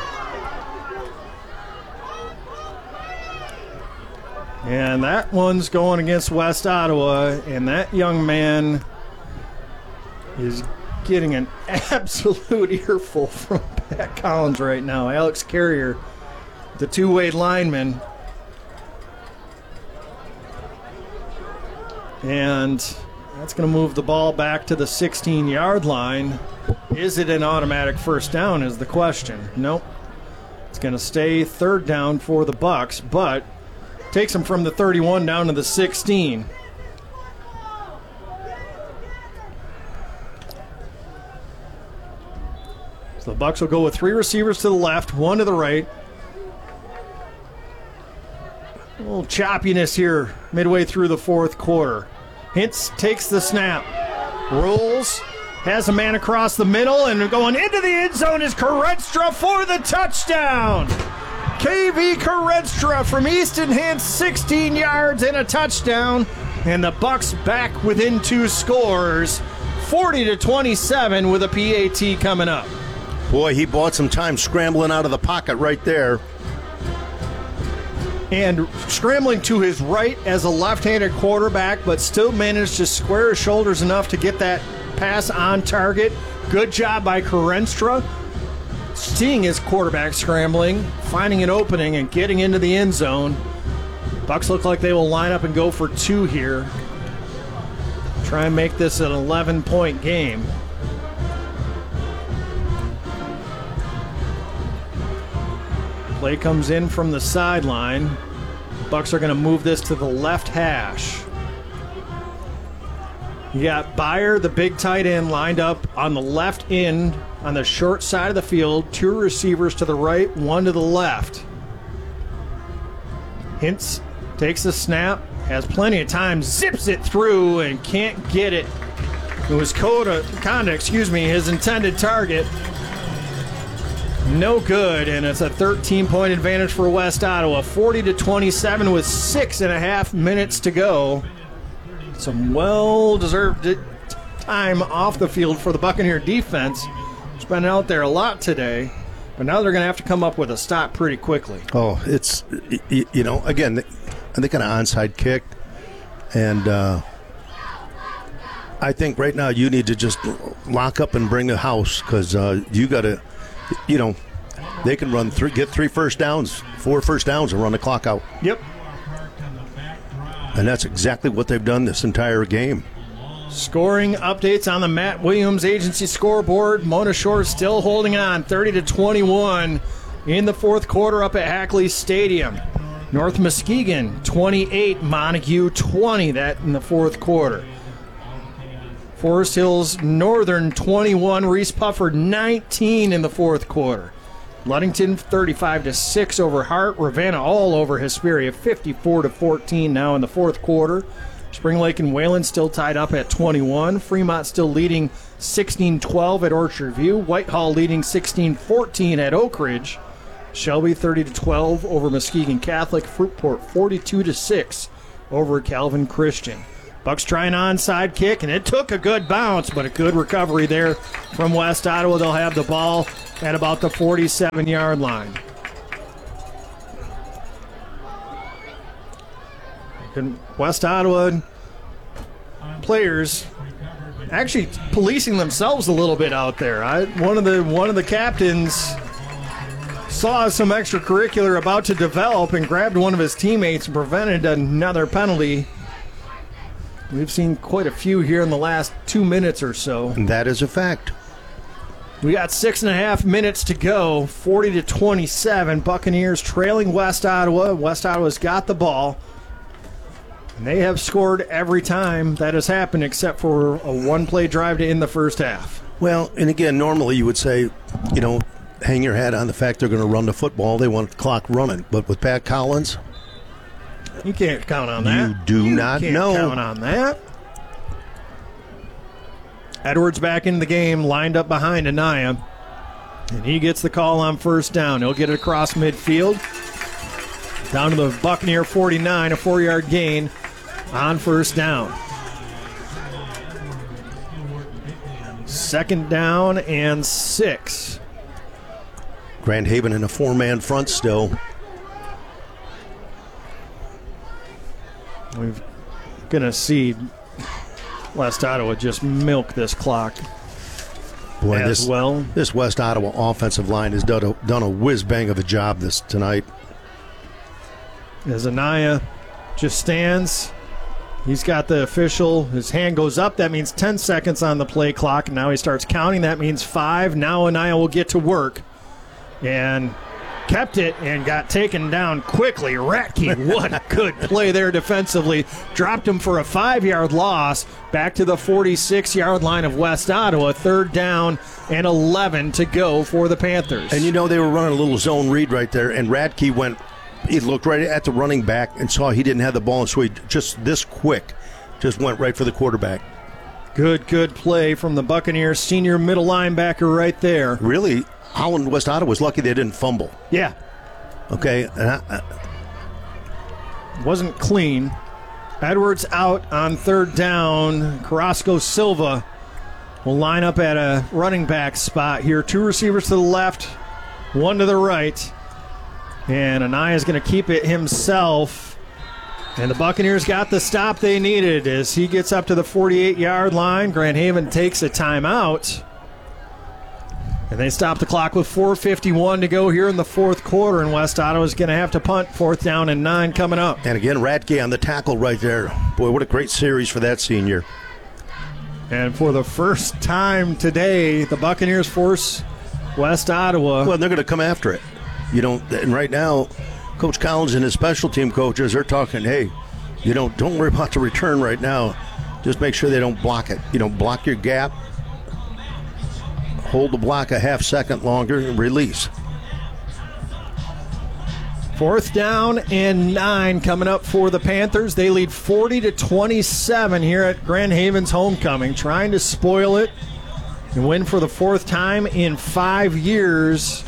And that one's going against West Ottawa. And that young man is getting an absolute earful from Pat Collins right now. Alex Carrier, the two-way lineman. And that's going to move the ball back to the sixteen-yard line. Is it an automatic first down is the question. Nope. It's going to stay third down for the Bucks, but takes them from the thirty-one down to the sixteen. So the Bucks will go with three receivers to the left, one to the right. A little choppiness here midway through the fourth quarter. Hintz takes the snap, rolls, has a man across the middle, and going into the end zone is Carenstra for the touchdown. K V Carenstra from Easton Hintz, sixteen yards and a touchdown, and the Bucks back within two scores, forty to twenty-seven with a P A T coming up. Boy, he bought some time scrambling out of the pocket right there. And scrambling to his right as a left-handed quarterback, but still managed to square his shoulders enough to get that pass on target. Good job by Carenstra. Seeing his quarterback scrambling, finding an opening, and getting into the end zone. Bucks look like they will line up and go for two here. Try and make this an eleven-point game. Play comes in from the sideline. Bucks are going to move this to the left hash. You got Byer, the big tight end, lined up on the left end on the short side of the field. Two receivers to the right, one to the left. Hintz takes the snap, has plenty of time, zips it through, and can't get it. It was Coda, Conda, excuse me, his intended target. No good, and it's a thirteen-point advantage for West Ottawa, forty to twenty-seven with six and a half minutes to go. Some well-deserved time off the field for the Buccaneer defense. It's been out there a lot today, but now they're going to have to come up with a stop pretty quickly. Oh, it's, you know, again, they got an onside kick, and uh, I think right now you need to just lock up and bring the house because uh, you got to, you know, they can run three, get three first downs, four first downs, and run the clock out. Yep. And that's exactly what they've done this entire game. Scoring updates on the Matt Williams Agency scoreboard. Mona Shore still holding on, thirty to twenty-one in the fourth quarter up at Hackley Stadium. North Muskegon twenty-eight, Montague twenty, that in the fourth quarter. Forest Hills Northern twenty-one, Reese Pufford nineteen in the fourth quarter. Ludington thirty-five to six over Hart. Ravenna all over Hesperia, fifty-four to fourteen now in the fourth quarter. Spring Lake and Wayland still tied up at twenty-one. Fremont still leading sixteen twelve at Orchard View. Whitehall leading sixteen fourteen at Oak Ridge. Shelby thirty to twelve over Muskegon Catholic. Fruitport forty-two to six over Calvin Christian. Bucks try an onside kick, and it took a good bounce, but a good recovery there from West Ottawa. They'll have the ball at about the forty-seven-yard line. And West Ottawa players actually policing themselves a little bit out there. I, one of the one of the captains saw some extracurricular about to develop and grabbed one of his teammates and prevented another penalty. We've seen quite a few here in the last two minutes or so. And that is a fact. We got six and a half minutes to go, forty to twenty-seven. Buccaneers trailing West Ottawa. West Ottawa's got the ball. And they have scored every time that has happened except for a one-play drive to end the first half. Well, and again, normally you would say, you know, hang your hat on the fact they're going to run the football. They want the clock running. But with Pat Collins, you can't count on that. You do you not can't know. count on that. Edwards back in the game, lined up behind Anaya. And he gets the call on first down. He'll get it across midfield. Down to the Buccaneer forty-nine, a four-yard gain on first down. Second down and six. Grand Haven in a four-man front still. We're going to see West Ottawa just milk this clock Boy, as this, well. This West Ottawa offensive line has done a, done a whiz-bang of a job this tonight. As Anaya just stands, he's got the official. His hand goes up. That means ten seconds on the play clock. And now he starts counting. That means five. Now Anaya will get to work. And kept it and got taken down quickly. Ratke, what a good play there defensively. Dropped him for a five-yard loss. Back to the forty-six-yard line of West Ottawa. Third down and eleven to go for the Panthers. And you know, they were running a little zone read right there, and Ratke went, he looked right at the running back and saw he didn't have the ball, and so he just this quick just went right for the quarterback. Good, good play from the Buccaneers senior middle linebacker right there. Really, Holland West Ottawa was lucky they didn't fumble. Yeah. Okay. And I, I, Wasn't clean. Edwards out on third down. Carrasco Silva will line up at a running back spot here. Two receivers to the left, one to the right. And Anaya is going to keep it himself. And the Buccaneers got the stop they needed as he gets up to the forty-eight-yard line. Grand Haven takes a timeout. And they stop the clock with four fifty-one to go here in the fourth quarter. And West Ottawa is going to have to punt. Fourth down and nine coming up. and again, Ratke on the tackle right there. Boy, what a great series for that senior. And for the first time today, the Buccaneers force West Ottawa. Well, they're going to come after it. You know, and right now, Coach Collins and his special team coaches are talking, hey, you know, don't worry about the return right now. Just make sure they don't block it. You know, block your gap. Hold the block a half second longer and release. Fourth down and nine coming up for the Panthers. They lead forty to twenty-seven here at Grand Haven's homecoming, trying to spoil it and win for the fourth time in five years.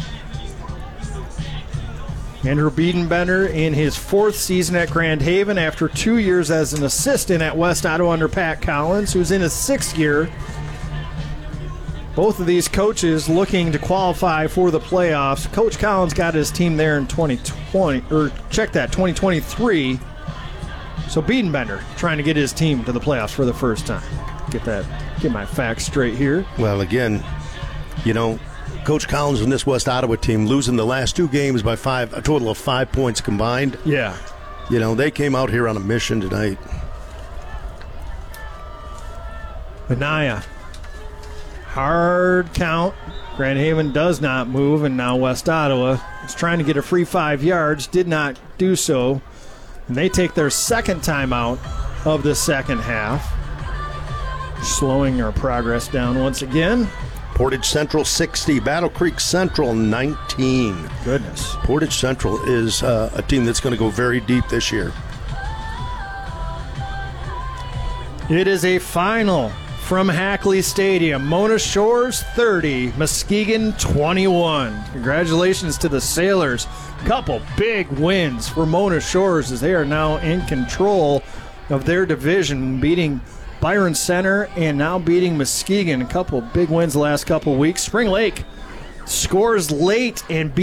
Andrew Biedenbender in his fourth season at Grand Haven after two years as an assistant at West Ottawa under Pat Collins, who's in his sixth year. Both of these coaches looking to qualify for the playoffs. Coach Collins got his team there in twenty twenty, or check that, twenty twenty-three. So Biedenbender trying to get his team to the playoffs for the first time. Get that, get my facts straight here. Well, again, you know, Coach Collins and this West Ottawa team losing the last two games by five, a total of five points combined. Yeah. You know, they came out here on a mission tonight. Anaya. Hard count. Grand Haven does not move, and now West Ottawa is trying to get a free five yards, did not do so. And they take their second timeout of the second half. Slowing our progress down once again. Portage Central sixty, Battle Creek Central nineteen. Goodness. Portage Central is uh, a team that's going to go very deep this year. It is a final from Hackley Stadium. Mona Shores thirty, Muskegon twenty-one. Congratulations to the Sailors. Couple big wins for Mona Shores as they are now in control of their division, beating Byron Center and now beating Muskegon. A couple big wins the last couple weeks. Spring Lake scores late and